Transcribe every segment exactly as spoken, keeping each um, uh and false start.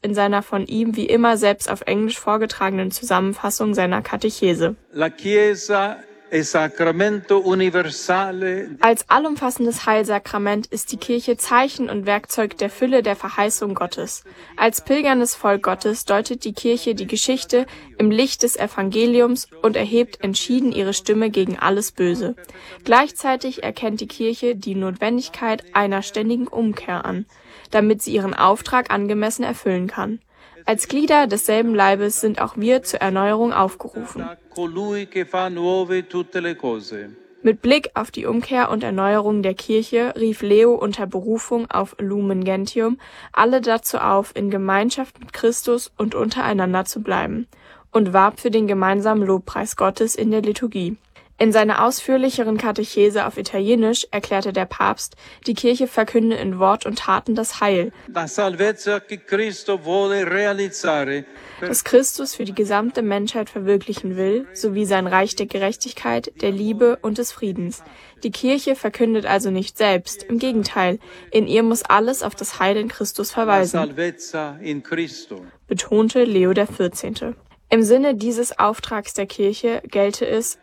in seiner von ihm wie immer selbst auf Englisch vorgetragenen Zusammenfassung seiner Katechese. La Chiesa è sacramento universale. Als allumfassendes Heilsakrament ist die Kirche Zeichen und Werkzeug der Fülle der Verheißung Gottes. Als pilgerndes Volk Gottes deutet die Kirche die Geschichte im Licht des Evangeliums und erhebt entschieden ihre Stimme gegen alles Böse. Gleichzeitig erkennt die Kirche die Notwendigkeit einer ständigen Umkehr an, damit sie ihren Auftrag angemessen erfüllen kann. Als Glieder desselben Leibes sind auch wir zur Erneuerung aufgerufen. Mit Blick auf die Umkehr und Erneuerung der Kirche rief Leo unter Berufung auf Lumen Gentium alle dazu auf, in Gemeinschaft mit Christus und untereinander zu bleiben, und warb für den gemeinsamen Lobpreis Gottes in der Liturgie. In seiner ausführlicheren Katechese auf Italienisch erklärte der Papst, die Kirche verkünde in Wort und Taten das Heil, das Christus für die gesamte Menschheit verwirklichen will, sowie sein Reich der Gerechtigkeit, der Liebe und des Friedens. Die Kirche verkündet also nicht selbst, im Gegenteil, in ihr muss alles auf das Heil in Christus verweisen, betonte Leo der vierzehnte. Im Sinne dieses Auftrags der Kirche gelte es,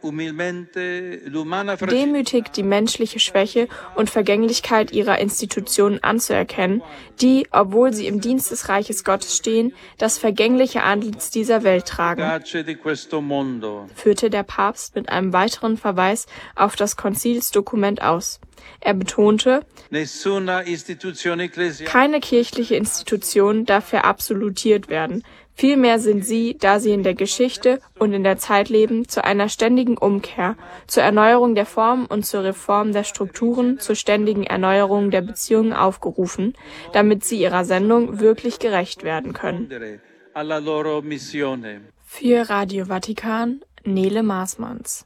demütig die menschliche Schwäche und Vergänglichkeit ihrer Institutionen anzuerkennen, die, obwohl sie im Dienst des Reiches Gottes stehen, das vergängliche Antlitz dieser Welt tragen, führte der Papst mit einem weiteren Verweis auf das Konzilsdokument aus. Er betonte, keine kirchliche Institution darf verabsolutiert werden. Vielmehr sind sie, da sie in der Geschichte und in der Zeit leben, zu einer ständigen Umkehr, zur Erneuerung der Form und zur Reform der Strukturen, zur ständigen Erneuerung der Beziehungen aufgerufen, damit sie ihrer Sendung wirklich gerecht werden können. Für Radio Vatikan, Nele Maasmanns.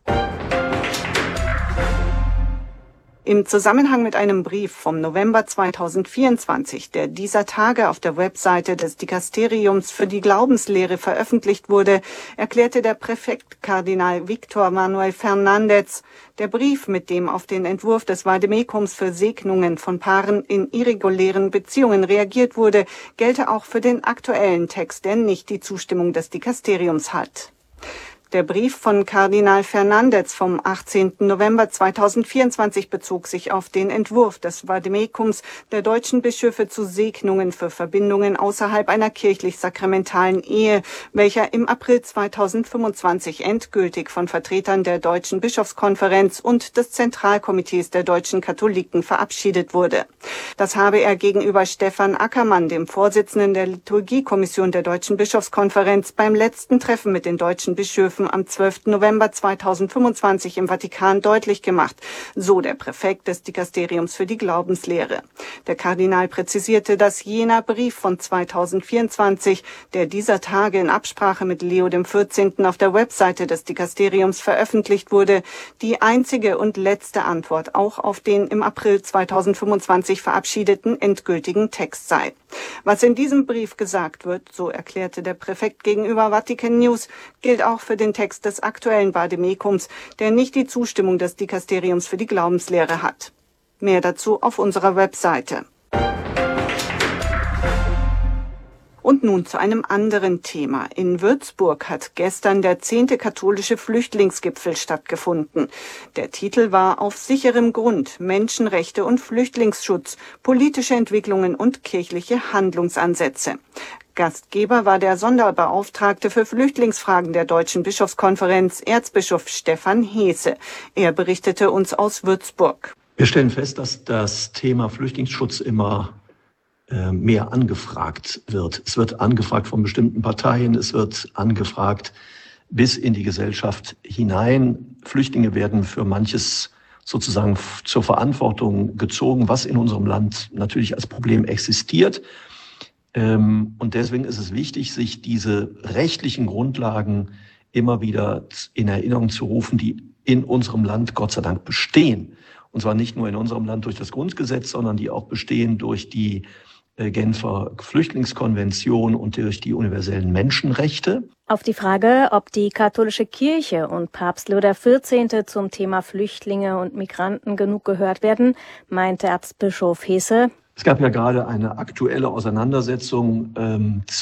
Im Zusammenhang mit einem Brief vom November zweitausendvierundzwanzig, der dieser Tage auf der Webseite des Dikasteriums für die Glaubenslehre veröffentlicht wurde, erklärte der Präfekt Kardinal Victor Manuel Fernández, der Brief, mit dem auf den Entwurf des Vademekums für Segnungen von Paaren in irregulären Beziehungen reagiert wurde, gelte auch für den aktuellen Text, der nicht die Zustimmung des Dikasteriums hat. Der Brief von Kardinal Fernández vom achtzehnten November zweitausendvierundzwanzig bezog sich auf den Entwurf des Vademekums der deutschen Bischöfe zu Segnungen für Verbindungen außerhalb einer kirchlich-sakramentalen Ehe, welcher im April zweitausendfünfundzwanzig endgültig von Vertretern der Deutschen Bischofskonferenz und des Zentralkomitees der deutschen Katholiken verabschiedet wurde. Das habe er gegenüber Stefan Ackermann, dem Vorsitzenden der Liturgiekommission der Deutschen Bischofskonferenz, beim letzten Treffen mit den deutschen Bischöfen am zwölften November zweitausendfünfundzwanzig im Vatikan deutlich gemacht, so der Präfekt des Dikasteriums für die Glaubenslehre. Der Kardinal präzisierte, dass jener Brief von zweitausendvierundzwanzig, der dieser Tage in Absprache mit Leo dem vierzehnten auf der Webseite des Dikasteriums veröffentlicht wurde, die einzige und letzte Antwort auch auf den im April zweitausendfünfundzwanzig verabschiedeten endgültigen Text sei. Was in diesem Brief gesagt wird, so erklärte der Präfekt gegenüber Vatican News, gilt auch für den Text des aktuellen Vademekums, der nicht die Zustimmung des Dikasteriums für die Glaubenslehre hat. Mehr dazu auf unserer Webseite. Und nun zu einem anderen Thema. In Würzburg hat gestern der zehnte katholische Flüchtlingsgipfel stattgefunden. Der Titel war Auf sicherem Grund: Menschenrechte und Flüchtlingsschutz, politische Entwicklungen und kirchliche Handlungsansätze. Gastgeber war der Sonderbeauftragte für Flüchtlingsfragen der Deutschen Bischofskonferenz, Erzbischof Stefan Heese. Er berichtete uns aus Würzburg. Wir stellen fest, dass das Thema Flüchtlingsschutz immer mehr angefragt wird. Es wird angefragt von bestimmten Parteien, es wird angefragt bis in die Gesellschaft hinein. Flüchtlinge werden für manches sozusagen zur Verantwortung gezogen, was in unserem Land natürlich als Problem existiert. Und deswegen ist es wichtig, sich diese rechtlichen Grundlagen immer wieder in Erinnerung zu rufen, die in unserem Land Gott sei Dank bestehen. Und zwar nicht nur in unserem Land durch das Grundgesetz, sondern die auch bestehen durch die Genfer Flüchtlingskonvention und durch die universellen Menschenrechte. Auf die Frage, ob die katholische Kirche und Papst Leo der vierzehnte zum Thema Flüchtlinge und Migranten genug gehört werden, meinte Erzbischof Heese: Es gab ja gerade eine aktuelle Auseinandersetzung ähm,